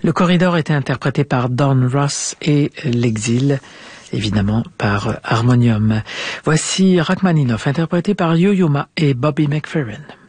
Le corridor était interprété par Don Ross et l'Exil, évidemment par Harmonium. Voici Rachmaninoff interprété par Yo-Yo Ma et Bobby McFerrin.